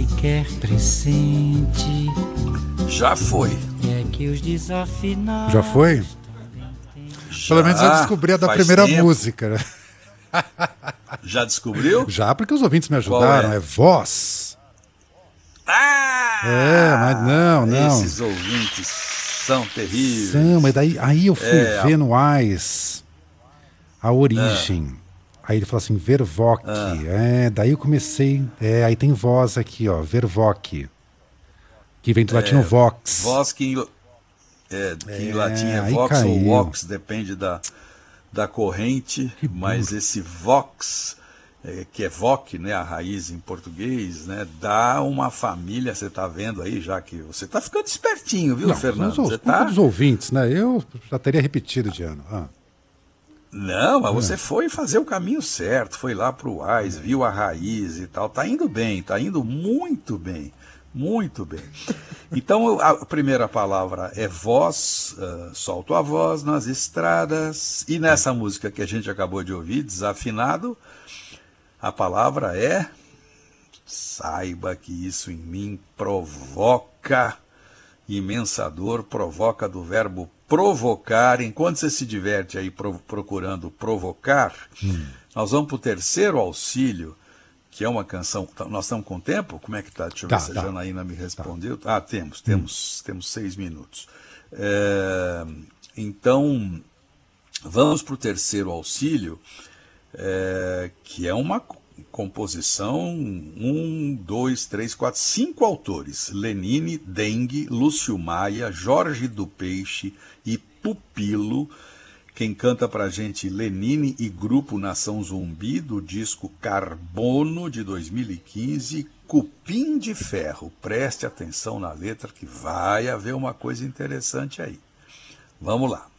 sequer pressente. Já foi. É que os desafinados. Já foi? Pelo menos eu descobri a da primeira música. Já descobriu? Já, porque os ouvintes me ajudaram. É Voz. Mas não. Esses ouvintes são terríveis. São, mas aí eu fui ver no AIS a origem. Aí ele falou assim, Vervoc. Daí eu comecei. Aí tem voz aqui, ó, Vervoc. Que vem do latino Vox. Voz que em latim é Vox caiu. ou Vox, depende da corrente. Mas esse Vox, que é Voc, né, a raiz em português, né, dá uma família, você está vendo aí, já que você está ficando espertinho, viu, Fernando? Você culpa dos ouvintes, né? Eu já teria repetido de ano. Não, mas você foi fazer o caminho certo, foi lá para o AIS, viu a raiz e tal. Tá indo bem, tá indo muito bem, muito bem. Então, a primeira palavra é voz, solto a voz nas estradas. E nessa música que a gente acabou de ouvir, Desafinado, a palavra é saiba que isso em mim provoca, imensa dor, provoca do verbo provocar. Enquanto você se diverte aí procurando provocar, nós vamos para o terceiro auxílio, que é uma canção. Nós estamos com tempo? Como é que tá? Deixa eu ver se a Janaína me respondeu. Temos 6 minutos. Então, vamos para o terceiro auxílio, que é uma composição, 5 autores: Lenine, Dengue, Lúcio Maia, Jorge do Peixe e Pupilo. Quem canta pra gente, Lenine e Grupo Nação Zumbi, do disco Carbono, de 2015, Cupim de Ferro. Preste atenção na letra que vai haver uma coisa interessante aí. Vamos lá.